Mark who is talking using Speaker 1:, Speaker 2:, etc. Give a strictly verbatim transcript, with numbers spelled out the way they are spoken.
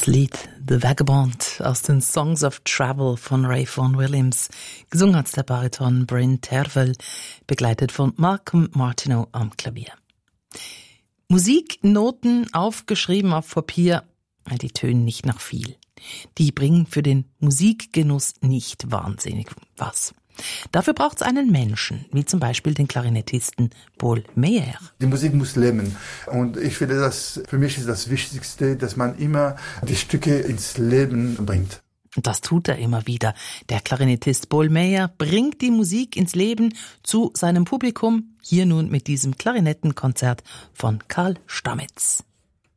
Speaker 1: Das Lied The Vagabond aus den Songs of Travel von Ray Vaughan Williams. Gesungen hat der Bariton Bryn Terfel, begleitet von Malcolm Martineau am Klavier. Musiknoten aufgeschrieben auf Papier, die tönen nicht nach viel. Die bringen für den Musikgenuss nicht wahnsinnig was. Dafür braucht es einen Menschen, wie zum Beispiel den Klarinettisten Paul Meyer.
Speaker 2: Die Musik muss leben. Und ich finde, das, für mich ist das Wichtigste, dass man immer die Stücke ins Leben bringt.
Speaker 1: Und das tut er immer wieder. Der Klarinettist Paul Meyer bringt die Musik ins Leben zu seinem Publikum. Hier nun mit diesem Klarinettenkonzert von Karl Stamitz.